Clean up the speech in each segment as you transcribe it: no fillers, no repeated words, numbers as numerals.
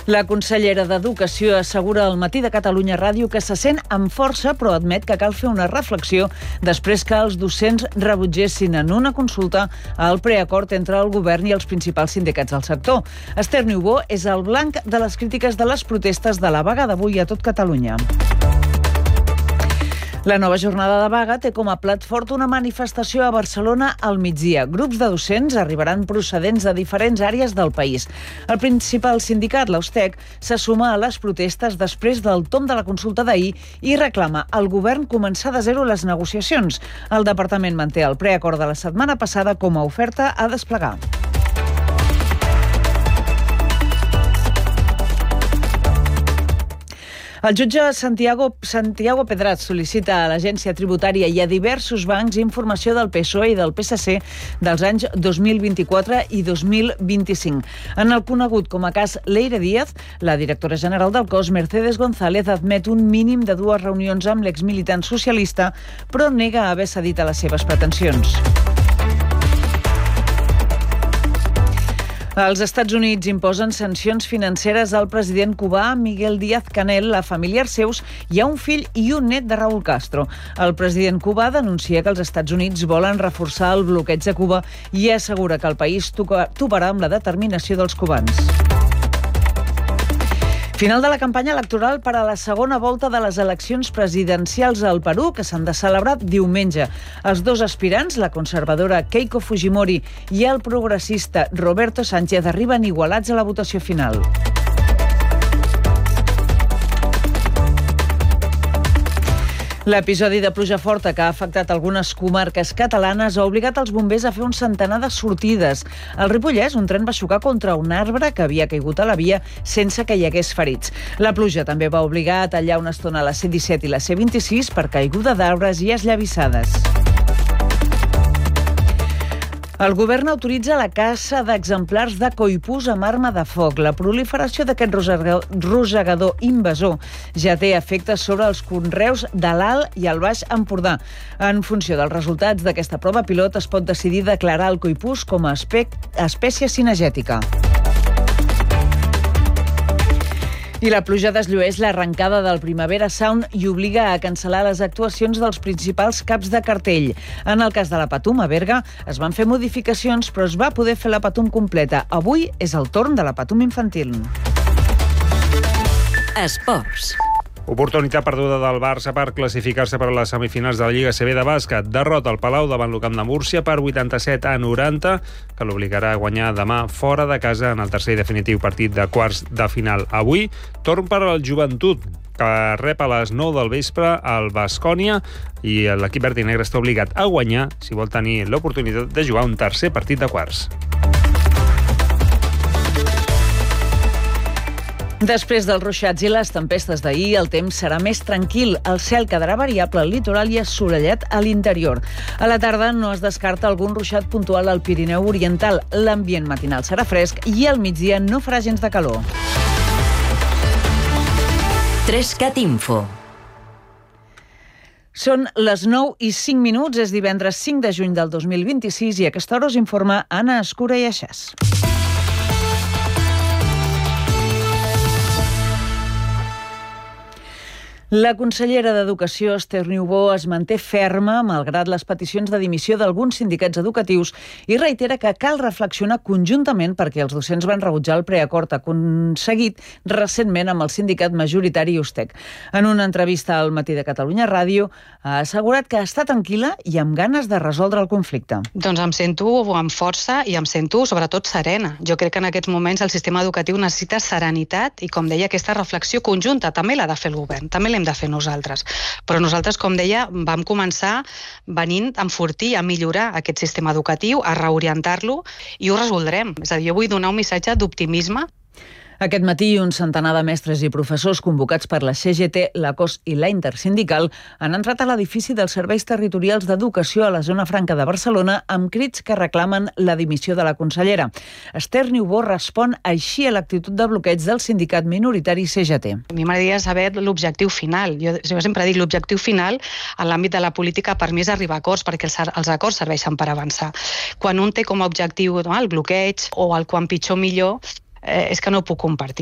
La consellera d'Educació assegura al Matí de Catalunya Ràdio que se sent amb força, però admet que cal fer una reflexió després que els docents rebutgessin en una consulta el preacord entre el govern i els principals sindicats del sector. Esther Niubó és el blanc de les crítiques de les protestes de la vaga d'avui a tot Catalunya. La nova jornada de vaga té com a plat fort una manifestació a Barcelona al migdia. Grups de docents arribaran procedents de diferents àrees del país. El principal sindicat, l'Austec, se suma a les protestes després del tomb de la consulta d'ahir i reclama al govern començar de zero les negociacions. El departament manté el preacord de la setmana passada com a oferta a desplegar. El jutge Santiago Pedraz sol·licita a l'Agència Tributària i a diversos bancs informació del PSOE i del PSC dels anys 2024 i 2025. En el conegut com a cas Leire Díaz, la directora general del cos, Mercedes González, admet un mínim de 2 reunions amb l'exmilitant socialista, però nega haver cedit a les seves pretensions. Els Estats Units imposen sancions financeres al president cubà Miguel Díaz-Canel, a familiars seus hi ha un fill i un net de Raúl Castro. El president cubà denuncia que els Estats Units volen reforçar el bloqueig de Cuba i assegura que el país toparà amb la determinació dels cubans. Final de la campanya electoral per a la segona volta de les eleccions presidencials al Perú, que s'han de celebrar diumenge. Els dos aspirants, la conservadora Keiko Fujimori i el progressista Roberto Sánchez, arriben igualats a la votació final. L'episodi de pluja forta que ha afectat algunes comarques catalanes ha obligat els bombers a fer un centenar de sortides. Al Ripollès, un tren va xocar contra un arbre que havia caigut a la via sense que hi hagués ferits. La pluja també va obligar a tallar una estona la C-17 i la C-26 per caiguda d'arbres i esllavissades. El govern autoritza la caça d'exemplars de coipús amb arma de foc. La proliferació d'aquest rosegador invasor ja té efectes sobre els conreus de l'Alt i el Baix Empordà. En funció dels resultats d'aquesta prova pilot es pot decidir declarar el coipús com a espècie cinegètica. I la pluja desllueix l'arrencada del Primavera Sound i obliga a cancel·lar les actuacions dels principals caps de cartell. En el cas de la Patum a Berga es van fer modificacions, però es va poder fer la Patum completa. Avui és el torn de la Patum infantil. Esports. Oportunitat perduda del Barça per classificar-se per a les semifinals de la Lliga CB de bàsquet. Derrota al Palau davant l'Ucamp de Múrcia per 87-90, que l'obligarà a guanyar demà fora de casa en el tercer i definitiu partit de quarts de final. Avui, torn per al Joventut, que rep a les 9 del vespre al Baskonia, i l'equip verd i negre està obligat a guanyar si vol tenir l'oportunitat de jugar un tercer partit de quarts. Després dels ruixats i les tempestes d'ahir, el temps serà més tranquil. El cel quedarà variable al litoral i assolellat a l'interior. A la tarda no es descarta algun ruixat puntual al Pirineu Oriental. L'ambient matinal serà fresc i al migdia no farà gens de calor. 3CAT Info. Són les 9:05, és divendres 5 de juny del 2026 i a aquesta hora us informa Anna Escura i Aixàs. La consellera d'Educació, Esther Niubó, es manté ferma malgrat les peticions de dimissió d'alguns sindicats educatius i reitera que cal reflexionar conjuntament perquè els docents van rebutjar el preacord aconseguit recentment amb el sindicat majoritari Ustec. En una entrevista al Matí de Catalunya Ràdio ha assegurat que està tranquil·la i amb ganes de resoldre el conflicte. Doncs em sento amb força i em sento sobretot serena. Jo crec que en aquests moments el sistema educatiu necessita serenitat i, com deia, aquesta reflexió conjunta també l'ha de fer el govern, també l'hem de fer nosaltres. Però nosaltres, com deia, vam començar venint a enfortir, a millorar aquest sistema educatiu, a reorientar-lo i ho resoldrem. És a dir, jo vull donar un missatge d'optimisme. Aquest matí, un centenar de mestres i professors convocats per la CGT, la COS i la Intersindical han entrat a l'edifici dels Serveis Territorials d'Educació a la Zona Franca de Barcelona amb crits que reclamen la dimissió de la consellera. Esther Niubó respon així a l'actitud de bloqueig del sindicat minoritari CGT. A mi m'agradaria saber l'objectiu final. Jo sempre dic l'objectiu final en l'àmbit de la política per mi és arribar a acords, perquè els acords serveixen per avançar. Quan un té com a objectiu el bloqueig o el quan pitjor millor, és que no ho puc compartir.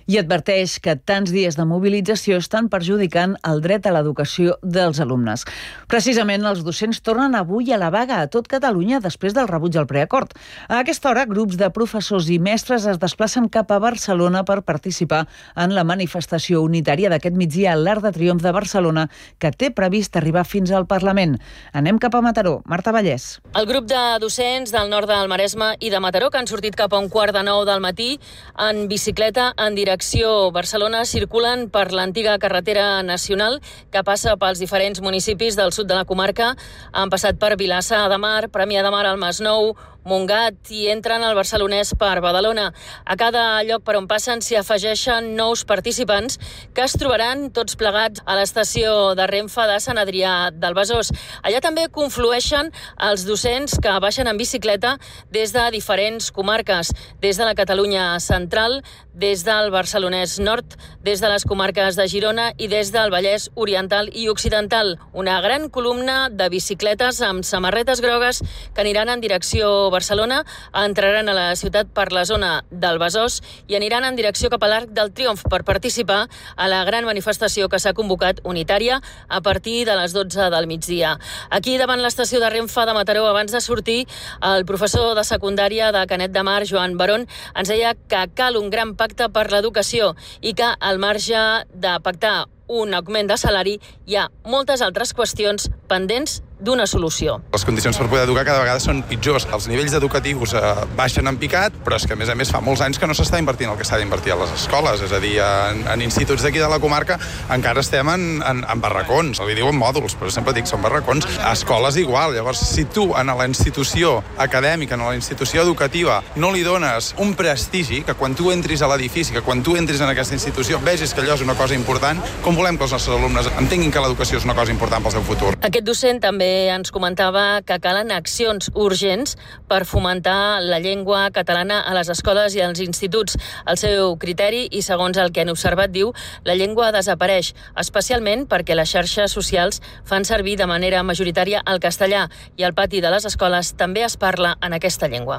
I adverteix que tants dies de mobilització estan perjudicant el dret a l'educació dels alumnes. Precisament, els docents tornen avui a la vaga a tot Catalunya després del rebuig al preacord. A aquesta hora, grups de professors i mestres es desplacen cap a Barcelona per participar en la manifestació unitària d'aquest migdia a l'Arc de Triomf de Barcelona, que té previst arribar fins al Parlament. Anem cap a Mataró. Marta Vallès. El grup de docents del nord del Maresme i de Mataró, que han sortit cap a 8:45 del matí en bicicleta en direcció Barcelona, circulen per l'antiga carretera nacional que passa pels diferents municipis del sud de la comarca. Han passat per Vilassar de Mar, Premià de Mar, el Masnou, Montgat i entren al barcelonès per Badalona. A cada lloc per on passen s'hi afegeixen nous participants que es trobaran tots plegats a l'estació de Renfe de Sant Adrià del Besòs. Allà també conflueixen els docents que baixen en bicicleta des de diferents comarques, des de la Catalunya central, des del barcelonès nord, des de les comarques de Girona i des del Vallès oriental i occidental. Una gran columna de bicicletes amb samarretes grogues que aniran en direcció Barcelona, entraran a la ciutat per la zona del Besòs i aniran en direcció cap a l'Arc del Triomf per participar a la gran manifestació que s'ha convocat unitària a partir de les 12 del migdia. Aquí, davant l'estació de Renfe de Mataró, abans de sortir, el professor de secundària de Canet de Mar, Joan Barón, ens deia que cal un gran pacte per l'educació i que, al marge de pactar un augment de salari, hi ha moltes altres qüestions pendents d'una solució. Les condicions per poder educar cada vegada són pitjors. Els nivells educatius baixen en picat, però és que, a més fa molts anys que no s'està invertint el que s'ha d'invertir a les escoles. És a dir, en instituts d'aquí de la comarca encara estem en barracons. Li diuen mòduls, però sempre dic, són barracons. A escoles igual. Llavors, si tu en la institució acadèmica, en la institució educativa, no li dones un prestigi, que quan tu entris a l'edifici, que quan tu entris en aquesta institució vegis que allò és una cosa important, com volem que els nostres alumnes entenguin que l'educació és una cosa important pel seu futur? Aquest docent també ens comentava que calen accions urgents per fomentar la llengua catalana a les escoles i als instituts. El seu criteri, i segons el que han observat, diu, la llengua desapareix, especialment perquè les xarxes socials fan servir de manera majoritària el castellà i al pati de les escoles també es parla en aquesta llengua.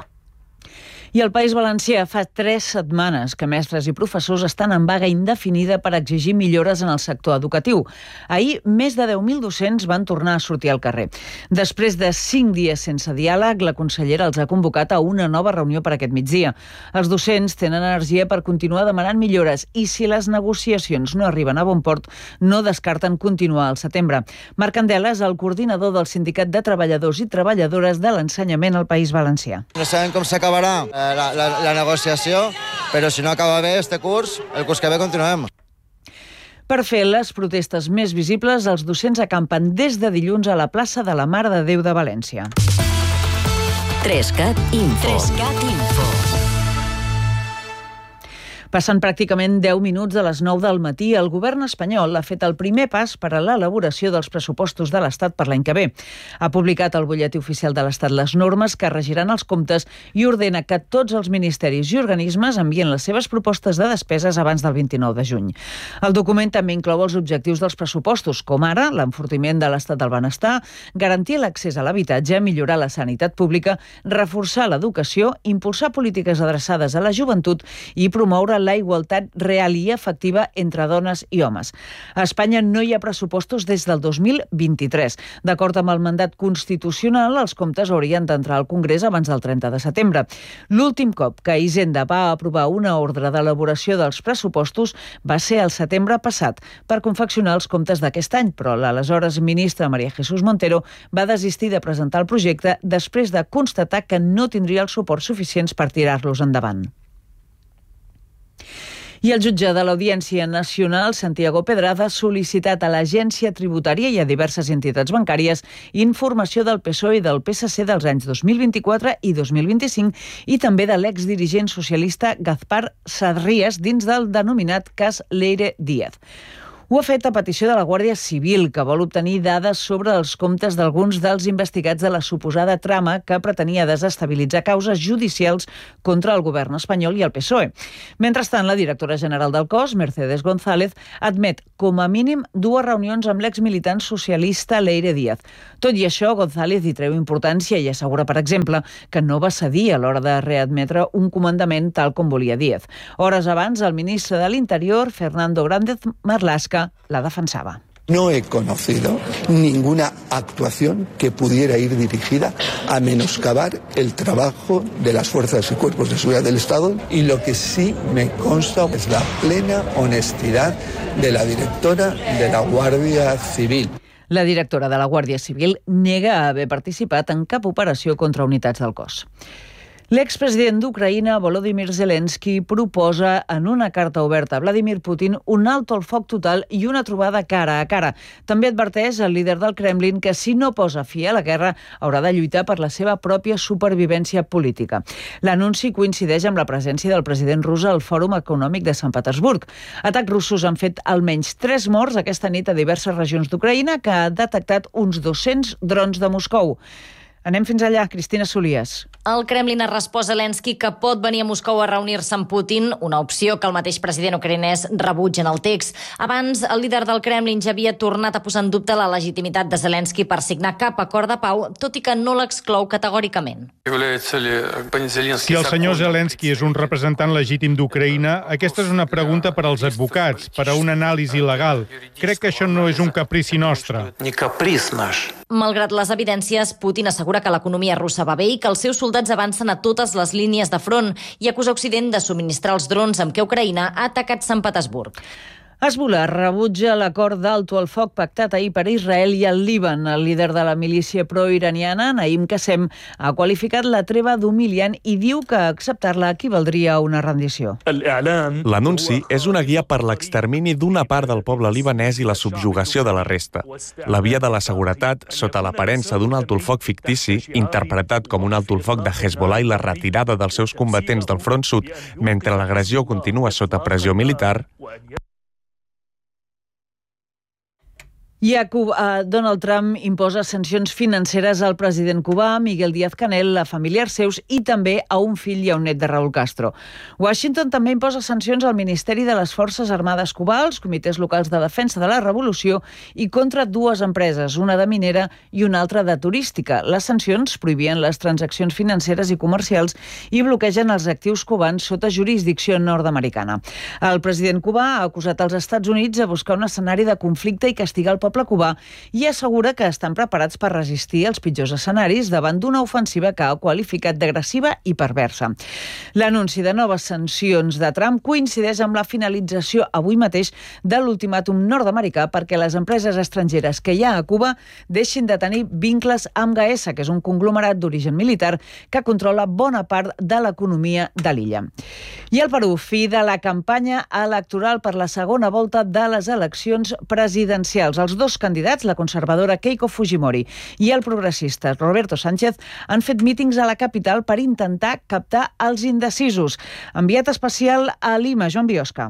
I al País Valencià fa 3 setmanes que mestres i professors estan en vaga indefinida per exigir millores en el sector educatiu. Ahir, més de 10.000 docents van tornar a sortir al carrer. Després de 5 dies sense diàleg, la consellera els ha convocat a una nova reunió per aquest migdia. Els docents tenen energia per continuar demanant millores i, si les negociacions no arriben a bon port, no descarten continuar al setembre. Marc Candela és el coordinador del Sindicat de Treballadors i Treballadores de l'Ensenyament al País Valencià. No sabem com s'acabarà la negociació, però si no acaba bé este curs, el curs que ve continuem. Per fer les protestes més visibles, els docents acampen des de dilluns a la plaça de la Mare de Déu de València. 3CAT Info. Passen pràcticament 10 minuts de les 9 del matí, el govern espanyol ha fet el primer pas per a l'elaboració dels pressupostos de l'Estat per l'any que ve. Ha publicat al butlletí oficial de l'Estat les normes que regiran els comptes i ordena que tots els ministeris i organismes envien les seves propostes de despeses abans del 29 de juny. El document també inclou els objectius dels pressupostos, com ara l'enfortiment de l'estat del benestar, garantir l'accés a l'habitatge, millorar la sanitat pública, reforçar l'educació, impulsar polítiques adreçades a la joventut i promoure la igualtat real i efectiva entre dones i homes. A Espanya no hi ha pressupostos des del 2023. D'acord amb el mandat constitucional, els comptes haurien d'entrar al Congrés abans del 30 de setembre. L'últim cop que Hisenda va aprovar una ordre d'elaboració dels pressupostos va ser al setembre passat per confeccionar els comptes d'aquest any, però l'aleshores ministra María Jesús Montero va desistir de presentar el projecte després de constatar que no tindria els suports suficients per tirar-los endavant. I el jutge de l'Audiència Nacional, Santiago Pedraza, ha sol·licitat a l'Agència Tributària i a diverses entitats bancàries informació del PSOE i del PSC dels anys 2024 i 2025 i també de l'exdirigent socialista Gaspar Sarrias dins del denominat cas Leire Díaz. Ho ha fet a petició de la Guàrdia Civil, que vol obtenir dades sobre els comptes d'alguns dels investigats de la suposada trama que pretenia desestabilitzar causes judicials contra el govern espanyol i el PSOE. Mentrestant, la directora general del cos, Mercedes González, admet com a mínim 2 reunions amb l'exmilitant socialista Leire Díaz. Tot i això, González hi treu importància i assegura, per exemple, que no va cedir a l'hora de readmetre un comandament tal com volia Díaz. Hores abans, el ministre de l'Interior, Fernando Grandez Marlaska, la defensava. No he conocido ninguna actuación que pudiera ir dirigida a menoscabar el trabajo de las fuerzas y cuerpos de seguridad del Estado, y lo que sí me consta es la plena honestidad de la directora de la Guàrdia Civil. La directora de la Guàrdia Civil nega haver participat en cap operació contra unitats del cos. L'expresident d'Ucraïna, Volodymyr Zelensky, proposa en una carta oberta a Vladimir Putin un alto al foc total i una trobada cara a cara. També adverteix el líder del Kremlin que si no posa fi a la guerra haurà de lluitar per la seva pròpia supervivència política. L'anunci coincideix amb la presència del president rus al Fòrum Econòmic de Sant Petersburg. Atacs russos han fet almenys 3 morts aquesta nit a diverses regions d'Ucraïna, que ha detectat uns 200 drons de Moscou. Anem fins allà, Cristina Solies. El Kremlin ha respost a Zelensky que pot venir a Moscou a reunir-se amb Putin, una opció que el mateix president ucraïnès rebutja en el text. Abans, el líder del Kremlin ja havia tornat a posar en dubte la legitimitat de Zelensky per signar cap acord de pau, tot i que no l'exclou categòricament. Si el senyor Zelensky és un representant legítim d'Ucraïna, aquesta és una pregunta per als advocats, per a una anàlisi legal. Crec que això no és un caprici nostre. Malgrat les evidències, Putin assegura que l'economia russa va bé i que els seus soldats avancen a totes les línies de front i acusa Occident de subministrar els drons amb què Ucraïna ha atacat Sant Petersburg. Hezbollah rebutja l'acord d'alto al foc pactat ahir per Israel i el Líban. El líder de la milícia pro-iraniana, Naim Qassem, ha qualificat la treva d'humiliant i diu que acceptar-la equivaldria a una rendició. L'anunci és una guia per l'extermini d'una part del poble libanès i la subjugació de la resta. La via de la seguretat, sota l'aparença d'un alto al foc fictici, interpretat com un alto al foc de Hezbollah i la retirada dels seus combatents del front sud, mentre l'agressió continua sota pressió militar. I a Cuba, Donald Trump imposa sancions financeres al president cubà, Miguel Díaz-Canel, a familiars seus i també a un fill i a un net de Raúl Castro. Washington també imposa sancions al Ministeri de les Forces Armades cubà, als comitès locals de defensa de la revolució i contra 2 empreses, una de minera i una altra de turística. Les sancions prohibien les transaccions financeres i comercials i bloquegen els actius cubans sota jurisdicció nord-americana. El president cubà ha acusat els Estats Units de buscar un escenari de conflicte i castigar el poble cubà i assegura que estan preparats per resistir els pitjors escenaris davant d'una ofensiva que ha qualificat d'agressiva i perversa. L'anunci de noves sancions de Trump coincideix amb la finalització avui mateix de l'ultimàtum nord-americà perquè les empreses estrangeres que hi ha a Cuba deixin de tenir vincles amb Gaesa, que és un conglomerat d'origen militar que controla bona part de l'economia de l'illa. I el Perú, fi de la campanya electoral per la segona volta de les eleccions presidencials. Els 2 candidats, la conservadora Keiko Fujimori i el progressista Roberto Sánchez, han fet mítings a la capital per intentar captar els indecisos. Enviat especial a Lima, Joan Biosca.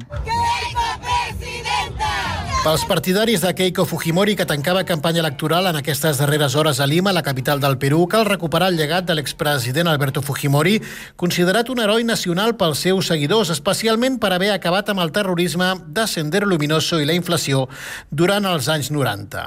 Pels partidaris de Keiko Fujimori, que tancava campanya electoral en aquestes darreres hores a Lima, la capital del Perú, cal recuperar el llegat de l'expresident Alberto Fujimori, considerat un heroi nacional pels seus seguidors, especialment per haver acabat amb el terrorisme de Sendero Luminoso i la inflació durant els anys 90.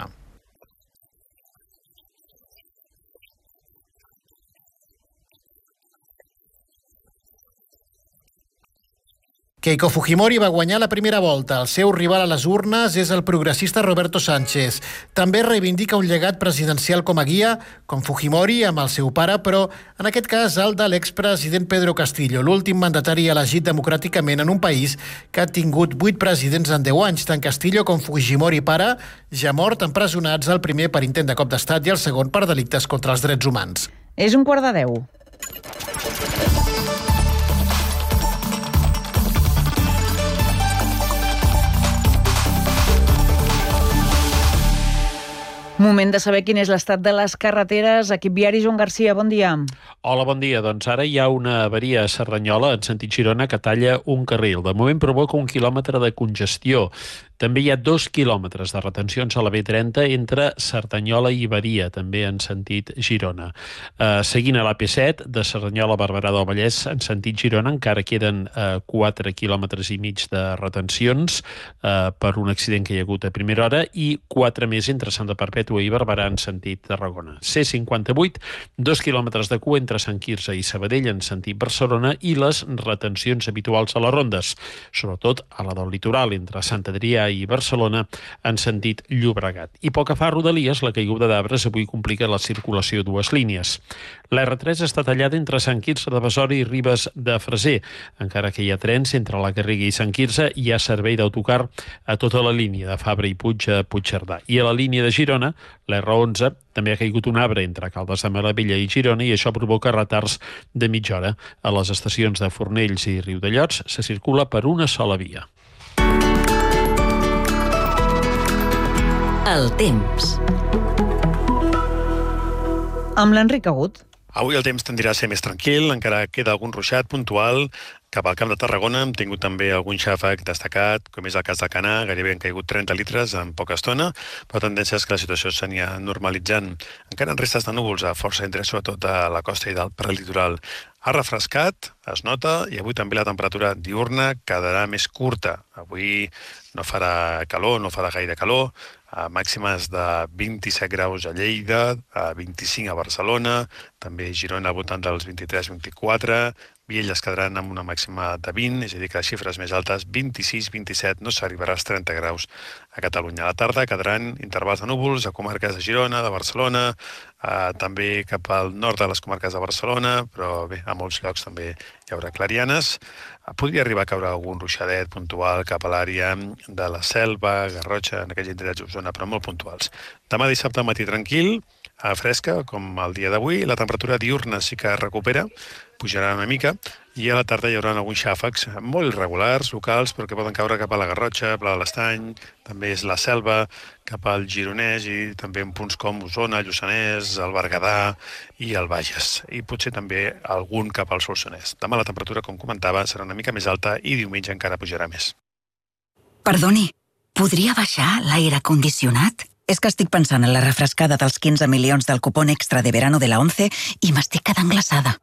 Keiko Fujimori va guanyar la primera volta. El seu rival a les urnes és el progressista Roberto Sánchez. També reivindica un llegat presidencial com a guia, com Fujimori amb el seu pare, però en aquest cas el de l'expresident Pedro Castillo, l'últim mandatari elegit democràticament en un país que ha tingut 8 presidents en 10 anys, tant Castillo com Fujimori pare, ja mort, empresonats, el primer per intent de cop d'estat i el segon per delictes contra els drets humans. És 11:45. Moment de saber quin és l'estat de les carreteres. Equip viari, Joan Garcia, bon dia. Hola, bon dia. Doncs ara hi ha una avaria a Cerdanyola, en sentit Girona, que talla un carril. De moment provoca 1 quilòmetre de congestió. També hi ha 2 quilòmetres de retencions a la B30 entre Cerdanyola i Badia, també en sentit Girona. Seguint a l'AP7, de Cerdanyola a Barberà del Vallès, en sentit Girona, encara queden 4 quilòmetres i mig de retencions per un accident que hi ha hagut a primera hora i 4 més entre Santa Perpètua i Barberà en sentit Tarragona. C58, 2 quilòmetres de cua entre Sant Quirze i Sabadell en sentit Barcelona i les retencions habituals a les rondes, sobretot a la del litoral, entre Sant Adrià i Barcelona en sentit Llobregat. I pel que fa a Rodalies, la caiguda d'arbres avui complica la circulació 2 línies. La R3 està tallada entre Sant Quirze de Besora i Ribes de Freser. Encara que hi ha trens entre la Garriga i Sant Quirze, hi ha servei d'autocar a tota la línia de Fabra i Puig a Puigcerdà. I a la línia de Girona, la R11, també ha caigut un arbre entre Caldes de Malavella i Girona i això provoca retards de mitja hora. A les estacions de Fornells i Riudellots se circula per una sola via. El temps. Amb l'Enric Agut. Avui el temps tendirà a ser més tranquil, encara queda algun ruixat puntual. Cap al Camp de Tarragona hem tingut també algun xàfec destacat, com és el cas del Canà, gairebé han caigut 30 litres en poca estona, però tendència és que la situació s'anirà normalitzant. Encara en restes de núvols a força indrets, sobretot a la costa i del prelitoral. Ha refrescat, es nota, i avui també la temperatura diurna quedarà més curta. Avui no farà calor, no farà gaire calor, a màximes de 27 graus a Lleida, a 25 a Barcelona, també Girona al voltant dels 23-24, Viella es quedaran amb una màxima de 20, és a dir, que les xifres més altes, 26-27, no s'arribarà als 30 graus a Catalunya. A la tarda quedaran intervals de núvols a comarques de Girona, de Barcelona, també cap al nord de les comarques de Barcelona, però bé, a molts llocs també hi haurà clarianes. Podria arribar a caure algun ruixadet puntual cap a l'àrea de la Selva, Garrotxa, en aquells indrets d'Osona, però molt puntuals. Demà dissabte matí tranquil, fresca, com el dia d'avui. La temperatura diurna sí que recupera, pujarà una mica, i a la tarda hi haurà alguns xàfecs molt irregulars, locals, però que poden caure cap a la Garrotxa, Pla de l'Estany, també és la Selva, cap al Gironès i també en punts com Osona, Lluçanès, el Berguedà i el Bages. I potser també algun cap al Solsonès. Demà la temperatura, com comentava, serà una mica més alta i diumenge encara pujarà més. Perdoni, podria baixar l'aire condicionat? És que estic pensant en la refrescada dels 15 milions del cupón extra de verano de la 11 i m'estic quedant glaçada.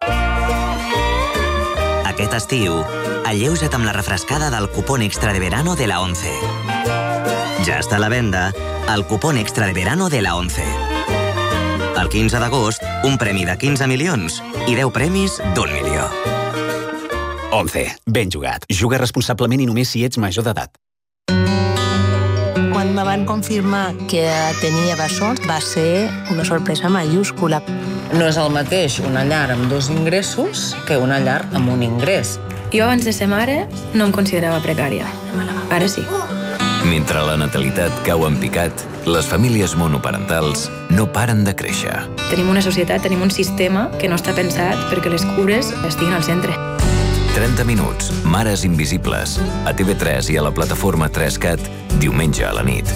Aquest estiu, alleuja't amb la refrescada del cupón extra de verano de la 11. Ja està a la venda el cupón extra de verano de la 11. El 15 d'agost, un premi de 15 milions i 10 premis d'1 milió. 11. Ben jugat. Juga responsablement i només si ets major d'edat. Quan me van confirmar que tenia bessons va ser una sorpresa mayúscula. No és el mateix una llar amb 2 ingressos que una llar amb un ingrés. Jo abans de ser mare no em considerava precària. Ara sí. Mentre la natalitat cau en picat, les famílies monoparentals no paren de créixer. Tenim una societat, tenim un sistema que no està pensat perquè les cures estiguin al centre. 30 minuts, Mares Invisibles, a TV3 i a la plataforma 3CAT, diumenge a la nit.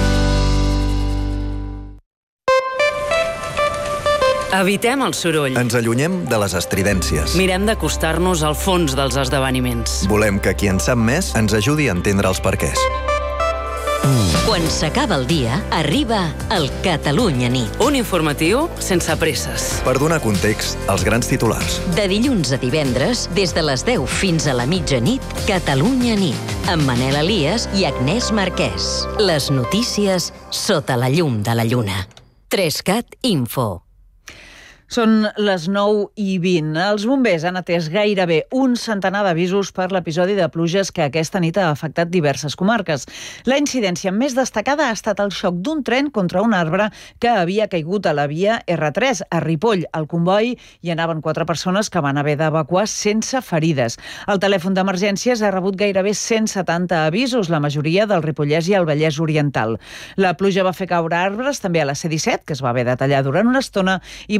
Evitem el soroll. Ens allunyem de les estridències. Mirem d'acostar-nos al fons dels esdeveniments. Volem que qui en sap més ens ajudi a entendre els perquès. Quan s'acaba el dia, arriba el Catalunya Nit. Un informatiu sense presses. Per donar context als grans titulars. De dilluns a divendres, des de les 10 fins a la mitjanit, Catalunya Nit, amb Manel Elias i Agnès Marquès. Les notícies sota la llum de la lluna. 3CAT Info. Són les 9:20. Els bombers han atès gairebé un centenar d'avisos per l'episodi de pluges que aquesta nit ha afectat diverses comarques. La incidència més destacada ha estat el xoc d'un tren contra un arbre que havia caigut a la via R3, a Ripoll. Al comboi hi anaven 4 persones que van haver d'evacuar sense ferides. El telèfon d'emergències ha rebut gairebé 170 avisos, la majoria del Ripollès i el Vallès Oriental. La pluja va fer caure arbres també a la C-17, que es va haver de tallar durant una estona, i va provocar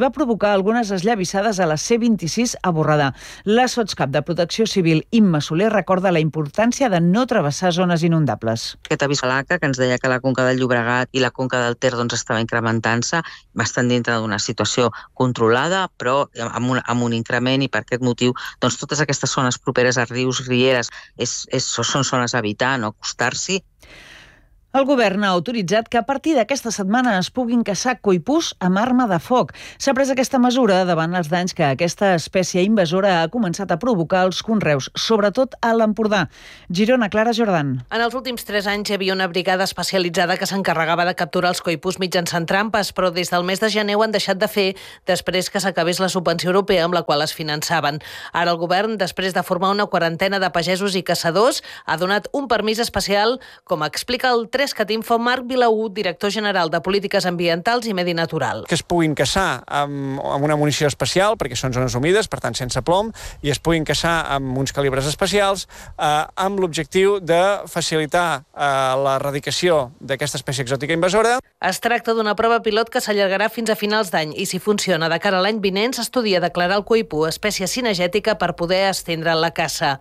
provocar algunes esllavissades a la C26 a Borredà. La sotscap de Protecció Civil, Imma Soler, recorda la importància de no travessar zones inundables. Aquest avís a l'ACA, que ens deia que la conca del Llobregat i la conca del Ter estava incrementant-se, va estar dintre d'una situació controlada, però amb un increment, i per aquest motiu totes aquestes zones properes a rius, rieres, són zones a evitar, no acostar-s'hi. El govern ha autoritzat que a partir d'aquesta setmana es puguin caçar coipús amb arma de foc. S'ha pres aquesta mesura davant els danys que aquesta espècie invasora ha començat a provocar als conreus, sobretot a l'Empordà. Girona, Clara Jordan. En els últims 3 anys hi havia una brigada especialitzada que s'encarregava de capturar els coipús mitjançant trampes, però des del mes de gener ho han deixat de fer després que s'acabés la subvenció europea amb la qual es finançaven. Ara el govern, després de formar una quarantena de pagesos i caçadors, ha donat un permís especial, com explica el Catinfo Marc Vilaú, director general de Polítiques Ambientals i Medi Natural. Que es puguin caçar amb una munició especial, perquè són zones humides, per tant sense plom, i es puguin caçar amb uns calibres especials, amb l'objectiu de facilitar l'erradicació d'aquesta espècie exòtica invasora. Es tracta d'una prova pilot que s'allargarà fins a finals d'any i, si funciona de cara a l'any vinent, s'estudia declarar el coipú espècie cinegètica per poder estendre la caça.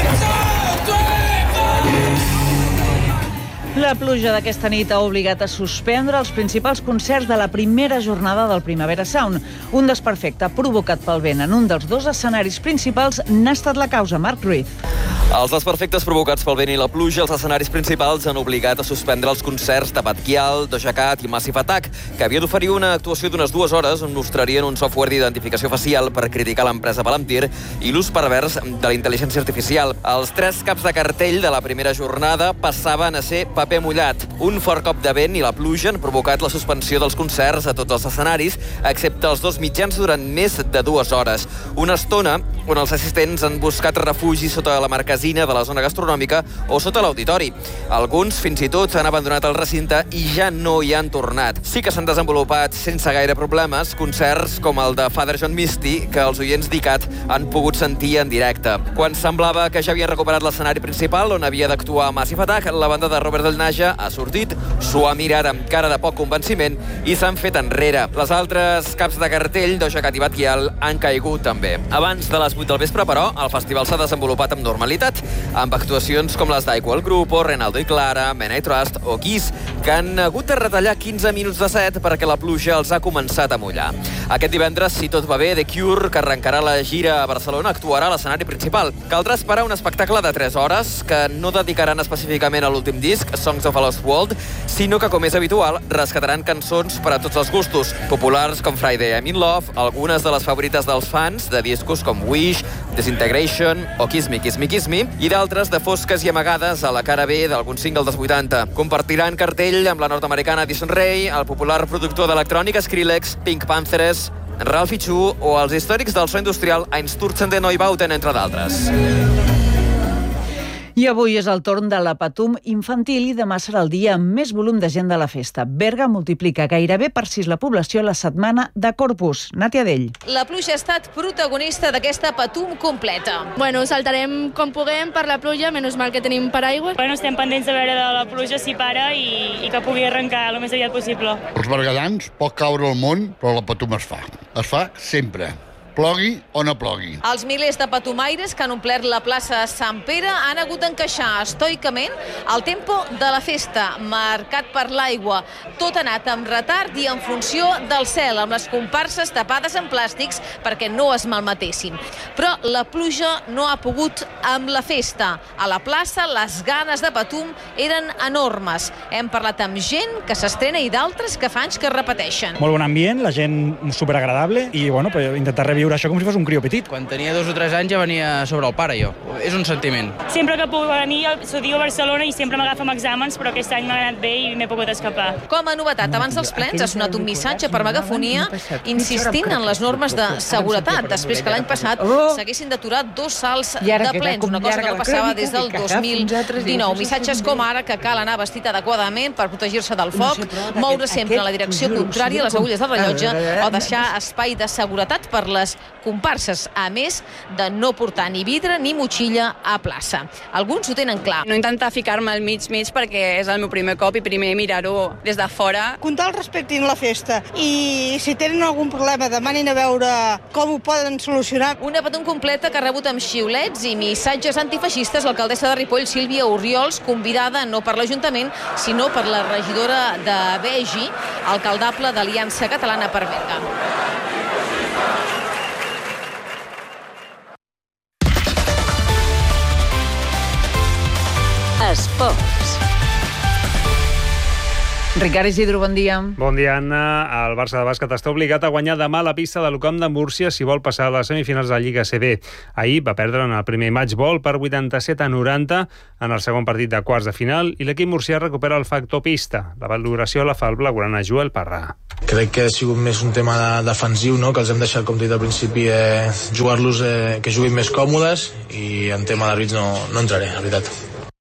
La pluja d'aquesta nit ha obligat a suspendre els principals concerts de la primera jornada del Primavera Sound. Un desperfecte provocat pel vent en un dels 2 escenaris principals n'ha estat la causa. Marc Ruiz. Els desperfectes provocats pel vent i la pluja als escenaris principals han obligat a suspendre els concerts de Batquial, Doja Cat i Massive Attack, que havia d'oferir una actuació d'unes 2 hores on mostrarien un software d'identificació facial per criticar l'empresa Palantir i l'ús pervers de la intel·ligència artificial. Els 3 caps de cartell de la primera jornada passaven a ser paper mullat. Un fort cop de vent i la pluja han provocat la suspensió dels concerts a tots els escenaris, excepte els 2 mitjans durant més de 2 hores. Una estona on els assistents han buscat refugi sota la marquesina de la zona gastronòmica o sota l'auditori. Alguns, fins i tot, han abandonat el recinte i ja no hi han tornat. Sí que s'han desenvolupat sense gaire problemes concerts com el de Father John Misty, que els oients d'ICAT han pogut sentir en directe. Quan semblava que ja havien recuperat l'escenari principal on havia d'actuar Massive Attack, la banda de Robert del Naja ha sortit, s'ho ha mirat amb cara de poc convenciment i s'han fet enrere. Les altres caps de cartell, Doja Cat i Batquial, han caigut també. Abans de les 8 del vespre, però, el festival s'ha desenvolupat amb normalitat, amb actuacions com les d'Aigua Grupo, Renaldo i Clara, Men I Trust o Kiss, que han hagut de retallar 15 minuts de set perquè la pluja els ha començat a mullar. Aquest divendres, si tot va bé, The Cure, que arrencarà la gira a Barcelona, actuarà a l'escenari principal. Caldrà esperar un espectacle de 3 hores que no dedicaran específicament a l'últim disc, Songs of a Lost World, sinó que, com és habitual, rescataran cançons per a tots els gustos, populars com Friday I'm in Love, algunes de les favorites dels fans de discos com Wish, Disintegration o Kiss Me, Kiss Me, Kiss Me, i d'altres de fosques i amagades a la cara B d'algun single dels 80. Compartiran cartell amb la nord-americana Addison Rae, el popular productor d'electrònica Skrillex, Pink Panthers, Ralphie Chu o els històrics del so industrial Einstürzende Neubauten, entre d'altres. I avui és el torn de la Patum infantil i demà serà el dia amb més volum de gent de la festa. Berga multiplica gairebé per 6 la població la setmana de Corpus. Nàtia Dell. La pluja ha estat protagonista d'aquesta Patum completa. Bueno, saltarem com puguem per la pluja, menys mal que tenim paraigües. Bueno, estem pendents de veure de la pluja si para i que pugui arrencar el més aviat possible. Els berguedans pot caure el món, però la Patum es fa. Es fa sempre. Plogui o no plogui. Els milers de patumaires que han omplert la plaça Sant Pere han hagut d'encaixar estoicament el tempo de la festa, marcat per l'aigua. Tot ha anat amb retard i en funció del cel, amb les comparses tapades en plàstics perquè no es malmetessin. Però la pluja no ha pogut amb la festa. A la plaça les ganes de Patum eren enormes. Hem parlat amb gent que s'estrena i d'altres que fa anys que repeteixen. Molt bon ambient, la gent superagradable i bueno, intentar reviure això com si fos un crió petit. Quan tenia 2 o 3 anys ja venia sobre el pare, jo. És un sentiment. Sempre que puc venir, estudio a Barcelona i sempre m'agafa amb exàmens, però aquest any m'ha anat bé i m'he pogut escapar. Com a novetat, abans dels plens ha sonat un missatge per megafonia insistint en les normes de seguretat, després que l'any passat s'haguessin d'aturar 2 salts de plens, una cosa que no passava des del 2019. Missatges com ara que cal anar vestit adequadament per protegir-se del foc, moure sempre en la direcció contrària a les agulles del rellotge o deixar espai de seguretat per les les comparses, a més de no portar ni vidre ni motxilla a plaça. Alguns ho tenen clar. No intentar ficar-me al mig perquè és el meu primer cop i primer mirar-ho des de fora. Que tal respectin la festa i si tenen algun problema demanin a veure com ho poden solucionar. Una patum completa que ha rebut amb xiulets i missatges antifeixistes l'alcaldessa de Ripoll, Sílvia Orriols, convidada no per l'Ajuntament, sinó per la regidora de Begi, alcaldable d'Aliança Catalana per Berga. Esports. Ricard Isidro, bon dia. Bon dia, Anna. El Barça de bàsquet està obligat a guanyar demà la pista de l'Ucamp de Múrcia si vol passar a les semifinals de la Lliga CB. Ahir va perdre en el primer matchball per 87-90 en el segon partit de quarts de final i l'equip murcià recupera el factor pista. La valoració la fa el blaugrana Joel Parra. Crec que ha sigut més un tema defensiu, no? Que els hem deixat, com t'he dit al principi, jugar-los que juguin més còmodes i en tema d'àrbits no entraré, la veritat.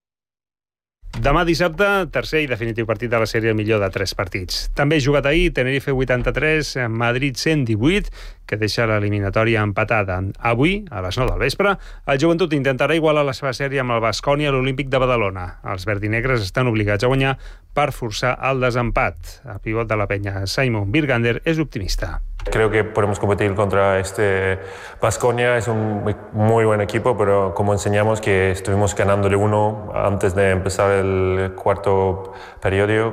Demà dissabte, tercer i definitiu partit de la sèrie millor de 3 partits. També jugat ahir, Tenerife 83, Madrid 118, que deixa l'eliminatòria empatada. Avui, a les 9 del vespre, el Joventut intentarà igualar la seva sèrie amb el Baskonia a l'Olímpic de Badalona. Els verdinegres estan obligats a guanyar per forçar el desempat. El pivot de la penya, Simon Birgander, és optimista. Creo que podemos competir contra Baskonia, es un muy buen equipo, pero como enseñamos que estuvimos ganándole 1 antes de empezar el cuarto periodo,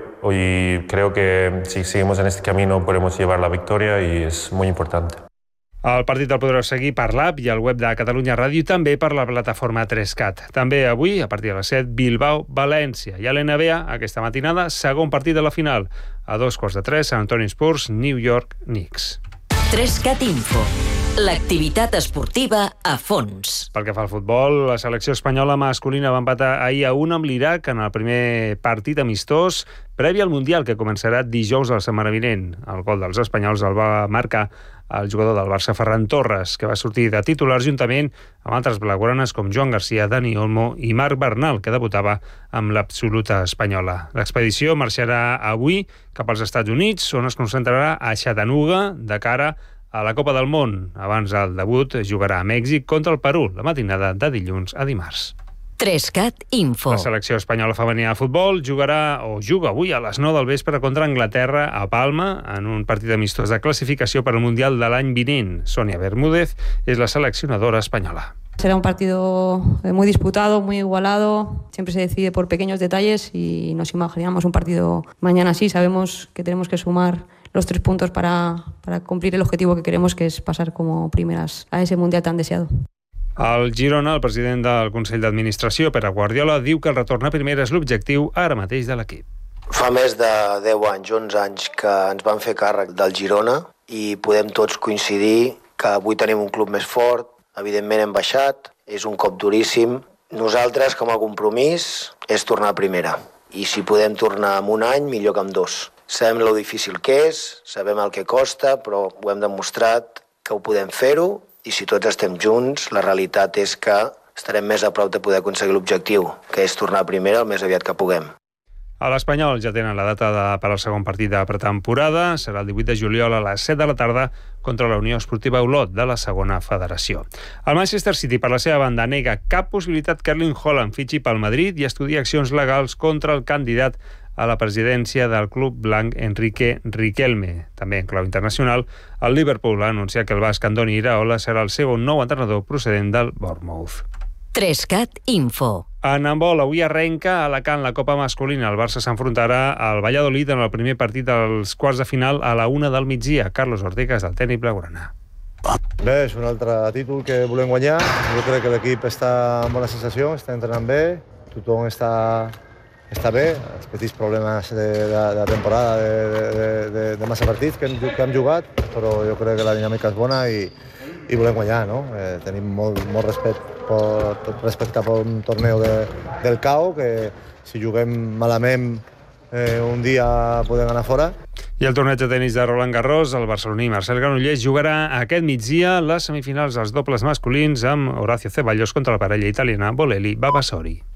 y creo que si seguimos en este camino podemos llevar la victoria y es muy importante. El partit el podreu seguir per l'app i al web de Catalunya Ràdio i també per la plataforma 3CAT. També avui, a partir de les 7, Bilbao-València. I a l'NBA, aquesta matinada, segon partit de la final. A 2:15, Sant Antoni Spurs, New York Knicks. 3CAT Info. L'activitat esportiva a fons. Pel que fa al futbol, la selecció espanyola masculina va empatar ahir a 1 amb l'Iraq en el primer partit amistós previ al Mundial, que començarà dijous a la setmana vinent. El gol dels espanyols el va marcar el jugador del Barça, Ferran Torres, que va sortir de titular juntament amb altres blaugranes com Joan Garcia, Dani Olmo i Marc Bernal, que debutava amb l'absoluta espanyola. L'expedició marxarà avui cap als Estats Units, on es concentrarà a Chattanooga de cara a la Copa del Món. Abans del debut jugarà a Mèxic contra el Perú, la matinada de dilluns a dimarts. 3CAT Info. La selecció espanyola femenina de futbol juga avui a les 9 del vespre contra Anglaterra a Palma en un partit amistós de classificació per al Mundial de l'any vinent. Sonia Bermúdez és la seleccionadora espanyola. Será un partido muy disputado, muy igualado, siempre se decide por pequeños detalles y nos imaginamos un partido mañana así. Sabemos que tenemos que sumar los 3 puntos para cumplir el objetivo que queremos, que es pasar como primeras a ese Mundial tan deseado. Al Girona, el president del Consell d'Administració, Pere Guardiola, diu que el retorn a primera és l'objectiu ara mateix de l'equip. Fa més de 10 anys, 11 anys que ens van fer càrrec del Girona i podem tots coincidir que avui tenim un club més fort, evidentment hem baixat, és un cop duríssim. Nosaltres, com a compromís, és tornar a primera. I si podem tornar en un any, millor que en 2. Sabem lo difícil que és, sabem el que costa, però ho hem demostrat que ho podem fer-ho. I si tots estem junts, la realitat és que estarem més a prop de poder aconseguir l'objectiu, que és tornar a primera el més aviat que puguem. A l'Espanyol ja tenen la data per al segon partit de pretemporada. Serà el 18 de juliol a les 7 de la tarda contra la Unió Esportiva Olot de la segona federació. El Manchester City, per la seva banda, nega cap possibilitat que Erling Haaland fitxi pel Madrid i estudia accions legals contra el candidat a la presidència del club blanc Enrique Riquelme. També en clau internacional, el Liverpool ha anunciat que el basc Andoni Iraola serà el seu nou entrenador procedent del Bournemouth. 3CAT Info. En handbol, avui arrenca a Alacant la Copa masculina. El Barça s'enfrontarà al Valladolid en el primer partit dels quarts de final a la 1 del migdia. Carlos Ortega és del tècnic blaugrana. Bé, és un altre títol que volem guanyar. Jo crec que l'equip està en bona sensació, està entrenant bé, tothom està bé. Els petits problemes de temporada, de massa partits que hem jugat, però jo crec que la dinàmica és bona i volem guanyar, no? Tenim molt respecte per un torneu del CAO, que si juguem malament un dia podem anar fora. I el torneig de tenis de Roland Garros, el barceloní Marcel Granollers jugarà aquest migdia les semifinals dels dobles masculins amb Horacio Ceballos contra la parella italiana Bolelli-Vavasori.